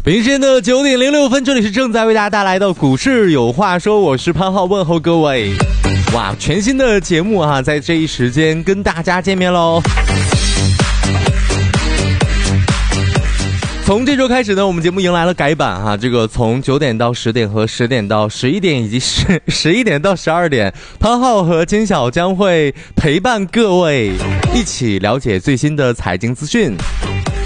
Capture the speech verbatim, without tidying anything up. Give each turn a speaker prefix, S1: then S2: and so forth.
S1: 北京时间的九点零六分，这里是正在为大家带来的股市有话说，我是潘浩，问候各位。哇，全新的节目啊，在这一时间跟大家见面喽。从这周开始呢，我们节目迎来了改版哈，这个从九点到十点和十点到十一点以及十十一点到十二点，潘浩和金晓将会陪伴各位一起了解最新的财经资讯。